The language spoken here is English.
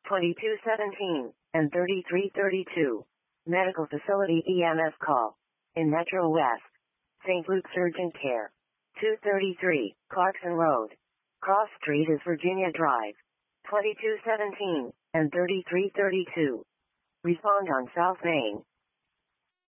2217 and 3332. Medical facility EMS call. In Metro West. St. Luke's Urgent Care. 233, Clarkson Road. Cross Street is Virginia Drive. 2217 and 3332. Respond on South Main.